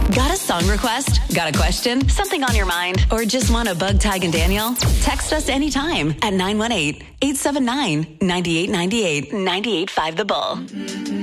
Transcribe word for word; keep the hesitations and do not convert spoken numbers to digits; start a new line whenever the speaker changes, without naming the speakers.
Got a song request? Got a question? Something on your mind? Or just want to bug Tig and Daniel? Text us anytime at nine one eight, eight seven nine, nine eight nine eight, nine eight five The Bull.